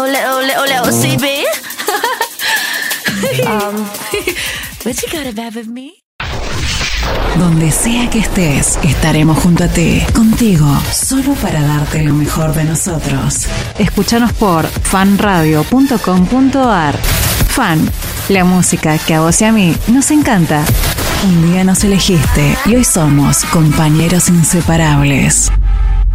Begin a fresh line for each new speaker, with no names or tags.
little CB. What you got a bad with me?
Donde sea que estés, estaremos junto a ti, contigo, solo para darte lo mejor de nosotros. Escúchanos por fanradio.com.ar. Fan, la música que a vos y a mí nos encanta. Un día nos elegiste y hoy somos compañeros inseparables.